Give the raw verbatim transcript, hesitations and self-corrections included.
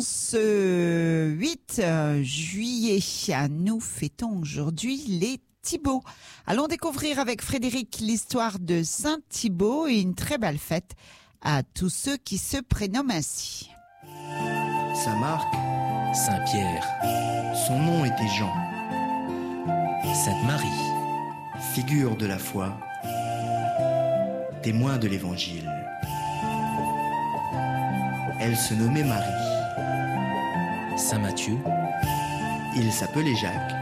ce huit juillet, nous fêtons aujourd'hui les Thibauts. Allons découvrir avec Frédéric l'histoire de Saint Thibaut et une très belle fête à tous ceux qui se prénomment ainsi. Saint-Marc, Saint-Pierre, son nom était Jean, Sainte-Marie, figure de la foi, témoin de l'Évangile. Elle se nommait Marie. Saint-Matthieu, Il s'appelait Jacques.